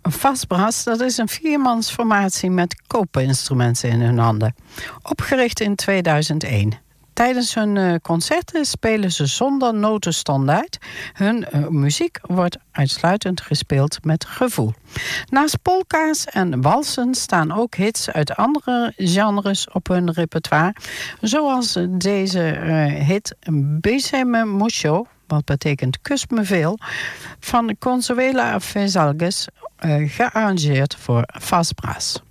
Fastbrass, dat is een viermansformatie met kopeninstrumenten in hun handen. Opgericht in 2001. Tijdens hun concerten spelen ze zonder notenstandaard. Hun muziek wordt uitsluitend gespeeld met gevoel. Naast polka's en walsen staan ook hits uit andere genres op hun repertoire. Zoals deze hit Bese me mucho, wat betekent kus me veel, van Consuela Vesalges, gearrangeerd voor Fastbrass.